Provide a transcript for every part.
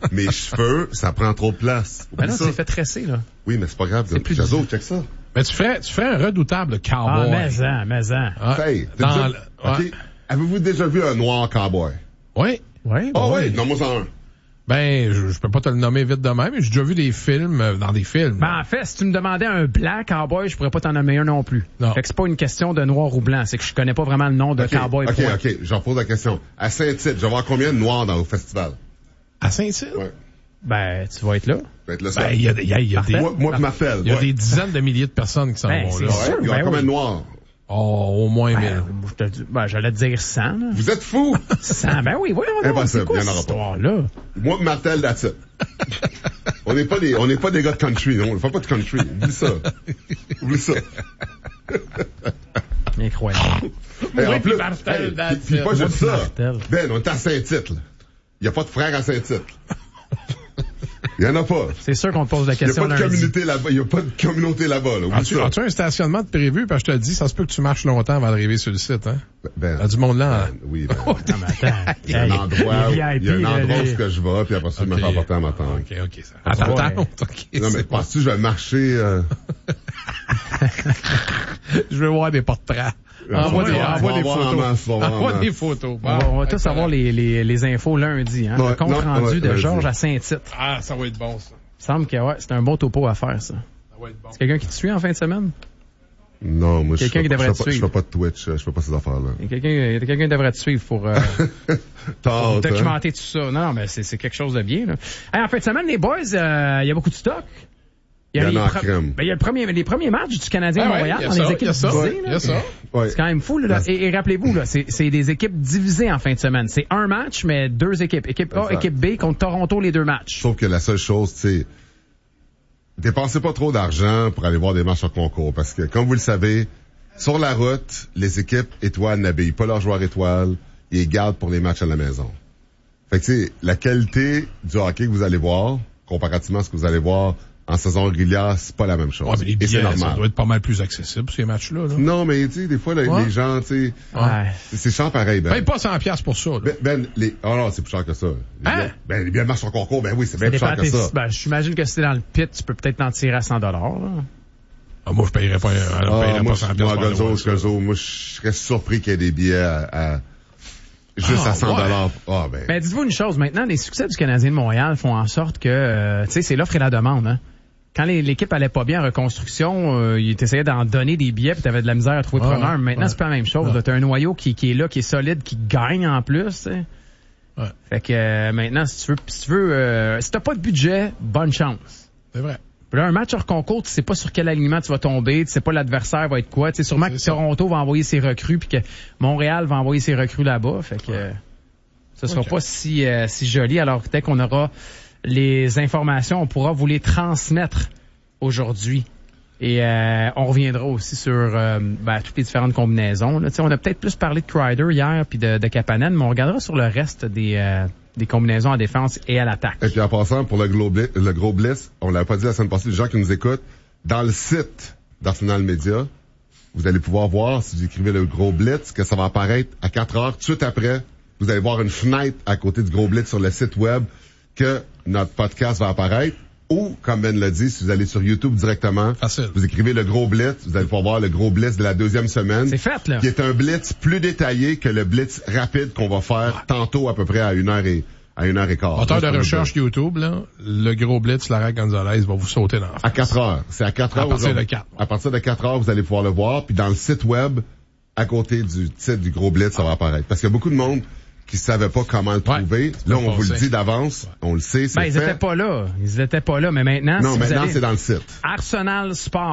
Mes cheveux, ça prend trop de place. Ben non, c'est fait tresser, là. Oui, mais c'est pas grave. C'est plus Jazo, check ça. Mais tu ferais un redoutable cowboy. Ah, mais Hey, OK. Avez-vous déjà vu un noir cowboy? Oui. Oui. Ah oui, nomme-moi en un. Ben, je peux pas te le nommer vite de même, mais j'ai déjà vu des films, dans des films. Ben, en fait, si tu me demandais un blanc cowboy, je pourrais pas t'en nommer un non plus. Non. Fait que c'est pas une question de noir ou blanc, c'est que je connais pas vraiment le nom de cowboy. OK, j'en pose la question. À Saint-Tite, je vais voir combien de noirs dans le festival? À Saint-Tite? Ouais. Ben, tu vas être là. Je vais être là, Ben, il y a des... Moi qui m'appelle. Il y a des dizaines de milliers de personnes qui s'en Ben, vont c'est là. sûr. Il y a Ben combien oui. de noirs? Oh, au moins 1000. J'allais te dire 100, là. Vous êtes fous? 100, ben oui, voyons donc. Impossible, C'est quoi il y en cette aura pas. histoire-là? Moi qui m'appelle, that's it. On n'est pas des gars de country, non. On ne fait pas de country. Oublie ça. Oublie ça. Incroyable. Et en Oui, plus, puis Martel, that's puis it. pas juste ça. Martel. Ben, on est à Saint-Tite, là. Il n'y a pas de frères à Saint-Tite. Il n'y en a pas. C'est sûr qu'on te pose la Il n'y a question pas de lundi. communauté là-bas. Il n'y a pas de communauté là-bas, là. Oublie ça. As-tu un stationnement de prévu? Parce que je te le dis, ça se peut que tu marches longtemps avant d'arriver sur le site, hein? Ben, Il y a du monde là. oui, ben. Non, mais attends. Il y a un endroit où les- où que je vais, puis après ça, je me fais apporter à ma tante. OK. Attends. OK. Non, mais penses-tu que je vais marcher, Je veux voir des portraits. Envoie des photos. Envoie des photos. On va tous avoir les infos lundi, hein. Ouais, Le compte non, rendu ouais, de lundi. Georges à Saint-Tite. Ah, ça va être bon, ça. Il semble que, c'est un bon topo à faire, ça. Ça va être bon. C'est quelqu'un qui te suit en fin de semaine? Non, moi, Quelqu'un qui devrait te je suivre. fais pas de Twitch, je fais pas ces affaires-là. Il y a quelqu'un qui devrait te suivre pour Tard, documenter tout ça. Non, mais c'est quelque chose de bien, là. Hey, en fin de semaine, les boys, il y a beaucoup de stock. Il y en a en les crème. Ben, il y a les premiers matchs du Canadien de Montréal dans les équipes divisées. Il y a ça. Ouais. C'est quand même fou, là. Et rappelez-vous, là, c'est des équipes divisées en fin de semaine. C'est un match, mais deux équipes. Équipe A, Exact. équipe B contre Toronto, les deux matchs. Sauf que la seule chose, c'est, dépensez pas trop d'argent pour aller voir des matchs en concours. Parce que, comme vous le savez, sur la route, les équipes étoiles n'habillent pas leurs joueurs étoiles. Ils les gardent pour les matchs à la maison. Fait que, tu sais, la qualité du hockey que vous allez voir, comparativement à ce que vous allez voir en saison régulière, c'est pas la même chose. Ouais, mais les Et billets, c'est ça normal. doit être pas mal plus accessible, ces matchs-là. Là. Non, mais tu sais, des fois, là, Ouais. les gens, tu sais, Ouais. c'est cher pareil, Ben. Paye pas 100$ pour ça. Là. Oh non, c'est plus cher que ça. Hein? Les billets de match en concours, ben oui, c'est bien plus cher que ça. Ben, j'imagine que si t'es dans le pit, tu peux peut-être t'en tirer à $100, là. Ah, moi, je payerais pas, Moi, 100$ moi, pour aller voir ça. moi, je serais surpris qu'il y ait des billets à juste à $100. Ouais. Ah, ben. Mais dites-vous une chose, maintenant, les succès du Canadien de Montréal font en sorte que, tu sais, c'est l'offre et la demande, hein. Quand l'équipe allait pas bien en reconstruction, ils essayaient d'en donner des billets puis t'avais de la misère à trouver preneur. Maintenant, c'est pas la même chose. T'as un noyau qui est là, qui est solide, qui gagne en plus, tu sais. Ouais. Fait que maintenant, si t'as pas de budget, bonne chance. C'est vrai. Puis là, un match hors concours, tu sais pas sur quel alignement tu vas tomber, tu sais pas l'adversaire va être quoi. Tu sais sûrement que Toronto va envoyer ses recrues puis que Montréal va envoyer ses recrues là-bas. Fait que ça sera pas si joli. Alors dès qu'on aura les informations, on pourra vous les transmettre aujourd'hui. Et on reviendra aussi sur toutes les différentes combinaisons. Là. On a peut-être plus parlé de Kreider hier puis de Kapanen, mais on regardera sur le reste des combinaisons en défense et à l'attaque. Et puis en passant, pour le gros blitz, on l'avait pas dit la semaine passée, les gens qui nous écoutent, dans le site d'Arsenal Media, vous allez pouvoir voir, si vous écrivez le gros blitz, que ça va apparaître à 4 heures. Tout de suite après, vous allez voir une fenêtre à côté du gros blitz sur le site web que notre podcast va apparaître. Ou, comme Ben l'a dit, si vous allez sur YouTube directement, Facile. vous écrivez le gros blitz, vous allez pouvoir voir le gros blitz de la deuxième semaine. C'est fait, là. Qui est un blitz plus détaillé que le blitz rapide qu'on va faire tantôt à peu près à 1h15. Moteur de recherche YouTube, là, le gros blitz, Lara Gonzalez va vous sauter dans la face. À 4 heures. C'est à 4 heures. À partir de 4. À partir de 4 heures, vous allez pouvoir le voir. Puis dans le site web, à côté du titre du gros blitz, ça va apparaître. Parce qu'il y a beaucoup de monde qui savait pas comment le trouver. Là, on vous le dit d'avance. On le sait, c'est Ils fait. étaient pas là. Ils étaient pas là. Mais maintenant, Non, si vous maintenant, allez... c'est dans le site. Arsenal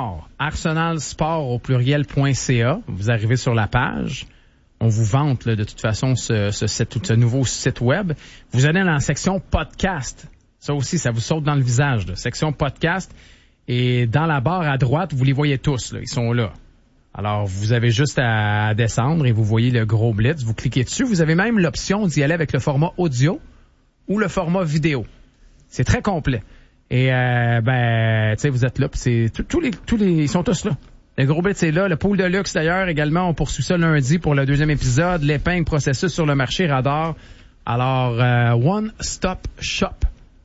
Sport au pluriel.ca. Vous arrivez sur la page. On vous vante là, de toute façon ce nouveau site web. Vous allez dans la section podcast. Ça aussi, ça vous saute dans le visage. Là. Section podcast. Et dans la barre à droite, vous les voyez tous. Là. Ils sont là. Alors, vous avez juste à descendre et vous voyez le gros blitz. Vous cliquez dessus. Vous avez même l'option d'y aller avec le format audio ou le format vidéo. C'est très complet. Et, tu sais, vous êtes là. Puis c'est tous les, ils sont tous là. Le gros blitz est là. Le pool de luxe, d'ailleurs, également. On poursuit ça lundi pour le 2e épisode. L'épingle processus sur le marché Radar. Alors, One Stop Shop